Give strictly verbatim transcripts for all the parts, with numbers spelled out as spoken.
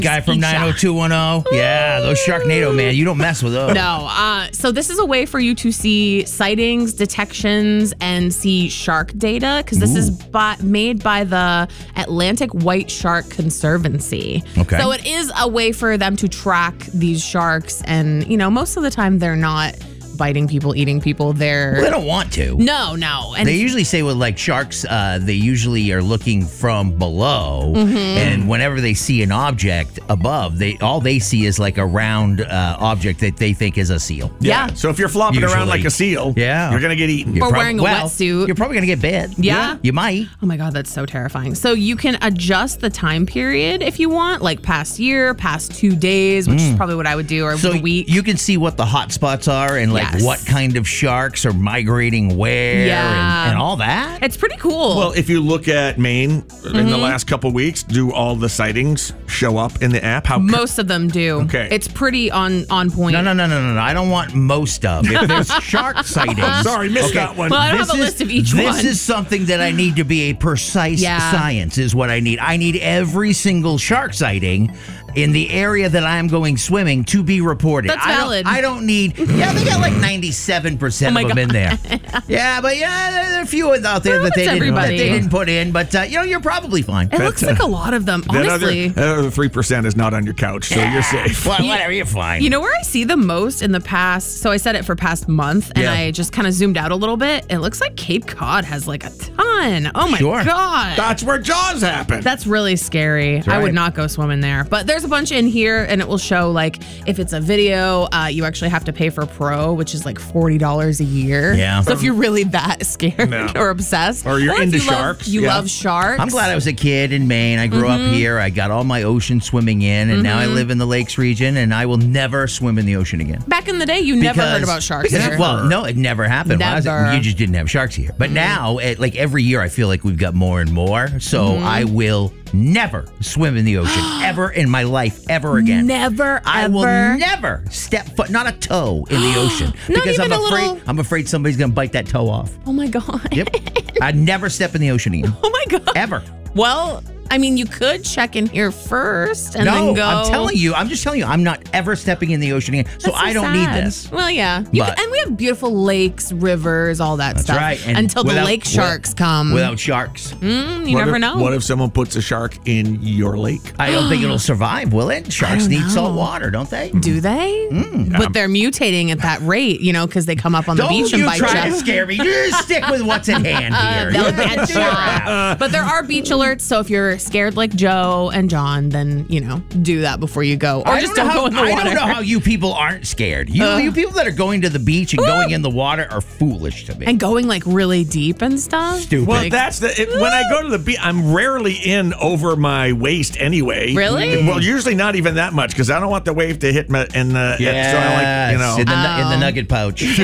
Guy from eat nine oh two one oh. Yeah, those Sharknado, man. You don't mess with those. No. Uh, so this is a way for you to see sightings, detections, and see shark data because this Ooh. is by, made by the Atlantic White Shark Conservancy. Okay. So it is a way for them to track these sharks, and you know, most of the time they're not biting people, eating people. They're well, they don't want to. No, no. And they usually say with like sharks, uh, they usually are looking from below, mm-hmm. and whenever they see an object above, they all they see is like a round uh, object that they think is a seal. Yeah. yeah. So if you're flopping usually. around like a seal, yeah. you're gonna get eaten. You're or prob- wearing a well, wetsuit. You're probably gonna get bit. Yeah? yeah, you might. Oh my God, that's so terrifying. So you can adjust the time period if you want, like past year, past two days, which mm. is probably what I would do, or so a week. You can see what the hot spots are and like yes. what kind of sharks are migrating where yeah. and, and all that. It's pretty cool. Well, if you look at Maine mm-hmm. in the last couple of weeks, do all the sightings show up in the app? How most of them do. Okay. It's pretty on, on point. No, no, no, no, no, no. I don't want most of. If there's shark sightings. Sorry, missed okay. that one. Well, I don't this have a is, list of each this one. This is something that I need to be a precise yeah. science is what I need. I need every single shark sighting in the area that I'm going swimming to be reported. That's I valid. Don't, I don't need, yeah, they got like ninety-seven percent oh of them God. in there. Yeah, but yeah, there are a few out there well, that, they didn't, that everybody. they didn't put in. But, uh, you know, you're probably fine. It looks like a lot of them, honestly. That other, that other three percent is not on your couch, so yeah. you're safe. Well, whatever, you're fine. You know where I see the most in the past? So I said it for past month, and yeah. I just kind of zoomed out a little bit. It looks like Cape Cod has like a ton. Oh my sure. God. That's where Jaws happened. That's really scary. That's right. I would not go swimming there. But there's a bunch in here, and it will show like if it's a video, uh, you actually have to pay for Pro, which is like forty dollars a year. Yeah. So if you're really that scared no. or obsessed, or you're or into you sharks, love, you yeah. love sharks. I'm glad I was a kid in Maine. I grew mm-hmm. up here. I got all my ocean swimming in, and mm-hmm. now I live in the lakes region, and I will never swim in the ocean again. Back in the day, you because, never heard about sharks because, here. Well, no, it never happened. Never. When I was, you just didn't have sharks here. But mm-hmm. now, it, like every year, I feel like we've got more and more. So mm-hmm. I will never swim in the ocean ever in my life, ever again. Never, I ever. will never step foot, not a toe in the ocean, Not because even I'm a afraid. little- I'm afraid somebody's gonna bite that toe off. Oh my God. Yep. I'd never step in the ocean again. Oh my God. Ever. Well, I mean, you could check in here first and no, then go. I'm telling you. I'm just telling you. I'm not ever stepping in the ocean again. So, That's so I don't sad. need this. Well, yeah. You But- can, and we have beautiful lakes, rivers, all that That's stuff. right. And until without- the lake sharks come. Without sharks. Mm, you what never if, know. What if someone puts a shark in your lake? I don't think it'll survive, will it? Sharks don't need know. salt water, don't they? Do they? Mm. But they're mutating at that rate, you know, because they come up on the Don't beach you and bite try you. to scare me. Just stick with what's at hand here. That would be a joke. But there are beach alerts, so if you're scared like Joe and John, then, you know, do that before you go. Or I just don't, don't, know go in the how, water. I don't know how you people aren't scared. You, Uh. you people that are going to the beach and going in the water are foolish to me. And going like really deep and stuff. Stupid. Well, Like- that's the. It, when I go to the beach, I'm rarely in over my waist anyway. Really? Well, usually not even that much because I don't want the wave to hit me in the. yeah, So I like, you know. in, the, nu- in the Oh. nugget pouch. No.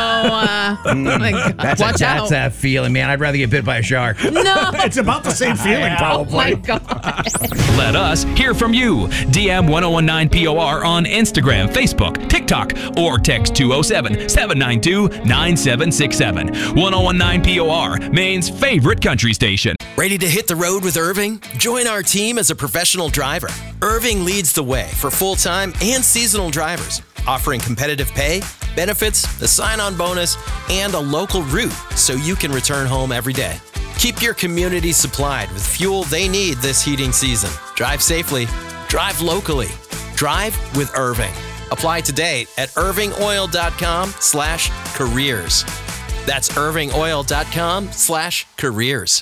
Uh, oh my God. That's, Watch a, that's out. that feeling, man. I'd rather get bit by a shark. No. It's about the same feeling, Oh my probably. God. Let us hear from you. D M ten nineteen P O R on Instagram, Facebook, TikTok, or text two oh seven, seven nine two, nine seven six seven. ten nineteen P O R, Maine's favorite country station. Ready to hit the road with Irving? Join our team as a professional driver. Irving leads the way for full-time and seasonal drivers, offering competitive pay, benefits, a sign-on bonus, and a local route so you can return home every day. Keep your community supplied with fuel they need this heating season. Drive safely. Drive locally. Drive with Irving. Apply today at irvingoil.com slash careers. That's irvingoil.com slash careers.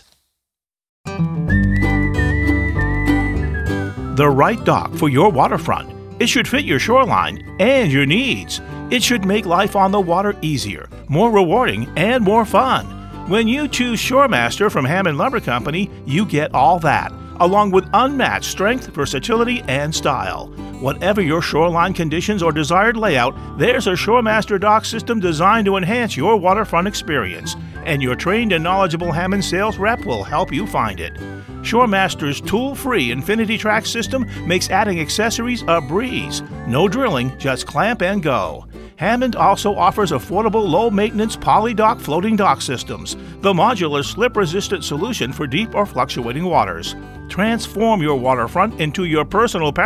The right dock for your waterfront. It should fit your shoreline and your needs. It should make life on the water easier, more rewarding, and more fun. When you choose Shoremaster from Hammond Lumber Company, you get all that, along with unmatched strength, versatility, and style. Whatever your shoreline conditions or desired layout, there's a Shoremaster dock system designed to enhance your waterfront experience, and your trained and knowledgeable Hammond sales rep will help you find it. Shoremaster's tool-free Infinity Track system makes adding accessories a breeze. No drilling, just clamp and go. Hammond also offers affordable low-maintenance poly-dock floating dock systems, the modular slip-resistant solution for deep or fluctuating waters. Transform your waterfront into your personal